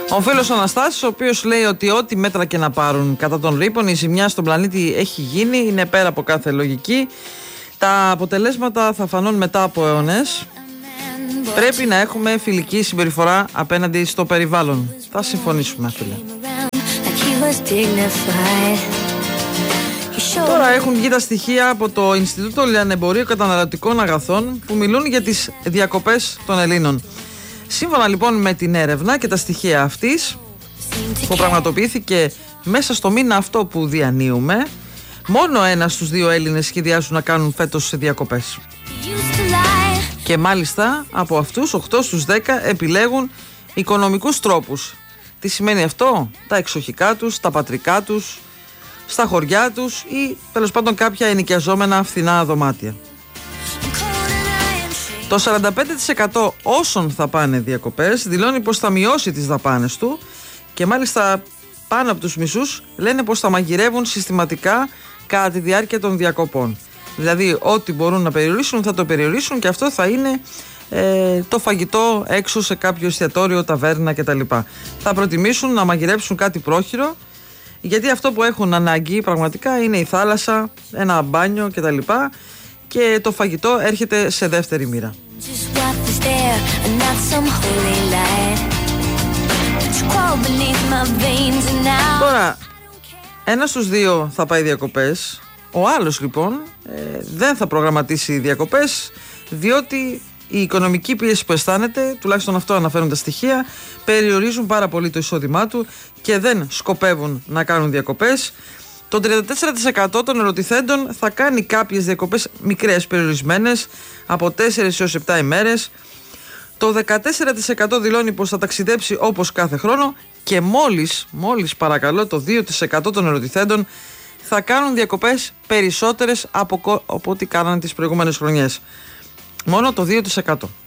Ο φίλος Αναστάσης, ο οποίος λέει ότι ό,τι μέτρα και να πάρουν κατά των ρήπων, η ζημιά στον πλανήτη έχει γίνει, είναι πέρα από κάθε λογική. Τα αποτελέσματα θα φανούν μετά από αιώνες. Πρέπει να έχουμε φιλική συμπεριφορά απέναντι στο περιβάλλον. Θα συμφωνήσουμε, φίλε. Τώρα έχουν βγει τα στοιχεία από το Ινστιτούτο Λιανεμπορίου Καταναλωτικών Αγαθών που μιλούν για τις διακοπές των Ελλήνων. Σύμφωνα λοιπόν με την έρευνα και τα στοιχεία αυτής που πραγματοποιήθηκε μέσα στο μήνα αυτό που διανύουμε, μόνο 1 στους 2 Έλληνες σχεδιάζουν να κάνουν φέτος διακοπές. Και μάλιστα από αυτούς 8 στους 10 επιλέγουν οικονομικούς τρόπους. Τι σημαίνει αυτό? Τα εξοχικά τους, τα πατρικά τους, στα χωριά τους ή τέλος πάντων κάποια ενοικιαζόμενα φθηνά δωμάτια. Το 45% όσων θα πάνε διακοπές δηλώνει πως θα μειώσει τις δαπάνες του και μάλιστα πάνω από τους μισούς λένε πως θα μαγειρεύουν συστηματικά κατά τη διάρκεια των διακοπών. Δηλαδή ό,τι μπορούν να περιορίσουν θα το περιορίσουν και αυτό θα είναι το φαγητό έξω σε κάποιο εστιατόριο, ταβέρνα κτλ. Θα προτιμήσουν να μαγειρέψουν κάτι πρόχειρο, γιατί αυτό που έχουν ανάγκη πραγματικά είναι η θάλασσα, ένα μπάνιο κτλ. Και το φαγητό έρχεται σε δεύτερη μοίρα. Τώρα, 1 στους 2 θα πάει διακοπές. Ο άλλος λοιπόν δεν θα προγραμματίσει διακοπές, διότι η οικονομική πίεση που αισθάνεται, τουλάχιστον αυτό αναφέρουν τα στοιχεία, περιορίζουν πάρα πολύ το εισόδημά του και δεν σκοπεύουν να κάνουν διακοπές. Το 34% των ερωτηθέντων θα κάνει κάποιες διακοπές μικρές, περιορισμένες, από 4 έως 7 ημέρες. Το 14% δηλώνει πως θα ταξιδέψει όπως κάθε χρόνο και μόλις παρακαλώ το 2% των ερωτηθέντων θα κάνουν διακοπές περισσότερες από ό,τι κάνανε τις προηγούμενες χρονιές. Μόνο το 2%.